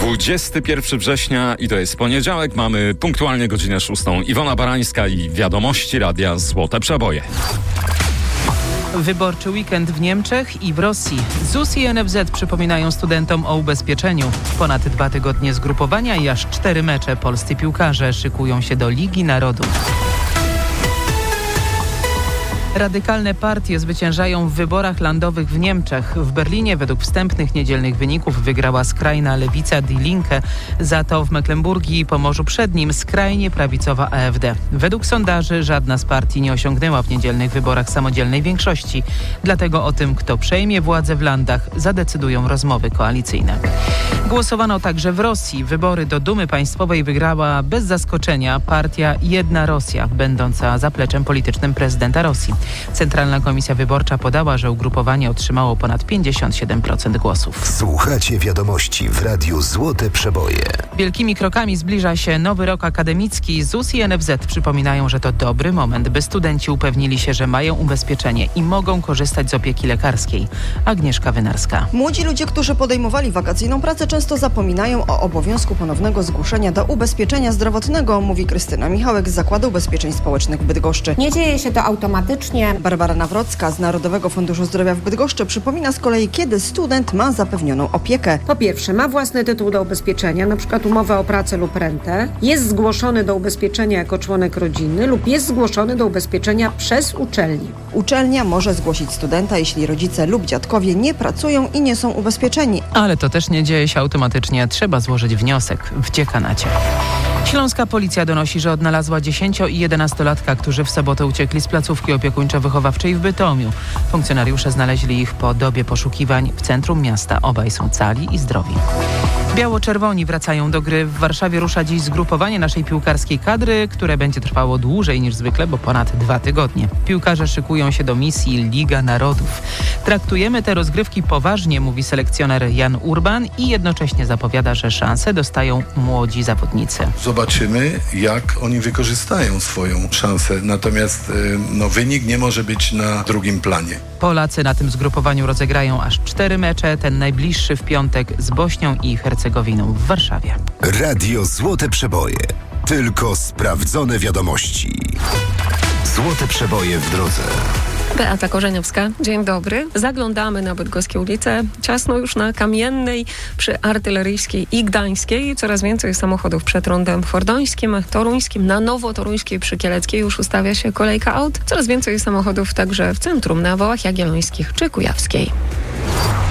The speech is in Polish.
21 września i to jest poniedziałek. Mamy punktualnie godzinę 6. Iwona Barańska i wiadomości Radia Złote Przeboje. Wyborczy weekend w Niemczech i w Rosji. ZUS i NFZ przypominają studentom o ubezpieczeniu. Ponad 2 tygodnie zgrupowania i aż 4 mecze. Polscy piłkarze szykują się do Ligi Narodów. Radykalne partie zwyciężają w wyborach landowych w Niemczech. W Berlinie według wstępnych niedzielnych wyników wygrała skrajna lewica Die Linke. Za to w Mecklenburgii i Pomorzu Przednim skrajnie prawicowa AfD. Według sondaży żadna z partii nie osiągnęła w niedzielnych wyborach samodzielnej większości. Dlatego o tym, kto przejmie władzę w landach, zadecydują rozmowy koalicyjne. Głosowano także w Rosji. Wybory do Dumy Państwowej wygrała bez zaskoczenia partia Jedna Rosja, będąca zapleczem politycznym prezydenta Rosji. Centralna Komisja Wyborcza podała, że ugrupowanie otrzymało ponad 57% głosów. Słuchacie wiadomości w Radiu Złote Przeboje. Wielkimi krokami zbliża się nowy rok akademicki. ZUS i NFZ przypominają, że to dobry moment, by studenci upewnili się, że mają ubezpieczenie i mogą korzystać z opieki lekarskiej. Agnieszka Wynarska. Młodzi ludzie, którzy podejmowali wakacyjną pracę, często zapominają o obowiązku ponownego zgłoszenia do ubezpieczenia zdrowotnego, mówi Krystyna Michałek z Zakładu Ubezpieczeń Społecznych w Bydgoszczy. Nie dzieje się to automatycznie. Barbara Nawrocka z Narodowego Funduszu Zdrowia w Bydgoszczy przypomina z kolei, kiedy student ma zapewnioną opiekę. Po pierwsze, ma własny tytuł do ubezpieczenia, np. umowę o pracę lub rentę, jest zgłoszony do ubezpieczenia jako członek rodziny lub jest zgłoszony do ubezpieczenia przez uczelnię. Uczelnia może zgłosić studenta, jeśli rodzice lub dziadkowie nie pracują i nie są ubezpieczeni. Ale to też nie dzieje się automatycznie. Trzeba złożyć wniosek w dziekanacie. Śląska policja donosi, że odnalazła 10 i 11-latka, którzy w sobotę uciekli z placówki opiekuńczo-wychowawczej w Bytomiu. Funkcjonariusze znaleźli ich po dobie poszukiwań w centrum miasta. Obaj są cali i zdrowi. Biało-czerwoni wracają do gry. W Warszawie rusza dziś zgrupowanie naszej piłkarskiej kadry, które będzie trwało dłużej niż zwykle, bo ponad 2 tygodnie. Piłkarze szykują się do misji Liga Narodów. Traktujemy te rozgrywki poważnie, mówi selekcjoner Jan Urban i jednocześnie zapowiada, że szanse dostają młodzi zawodnicy. Zobaczymy, jak oni wykorzystają swoją szansę. Natomiast wynik nie może być na drugim planie. Polacy na tym zgrupowaniu rozegrają aż 4 mecze, ten najbliższy w piątek z Bośnią i Hercegowiną w Warszawie. Radio Złote Przeboje. Tylko sprawdzone wiadomości. Złote Przeboje w drodze. Beata Korzeniowska, dzień dobry. Zaglądamy na bydgoskie ulice. Ciasno już na Kamiennej, przy Artyleryjskiej i Gdańskiej. Coraz więcej samochodów przed rondem fordońskim, toruńskim. Na Nowotoruńskiej przy Kieleckiej już ustawia się kolejka aut. Coraz więcej samochodów także w centrum, na Wołach Jagiellońskich czy Kujawskiej.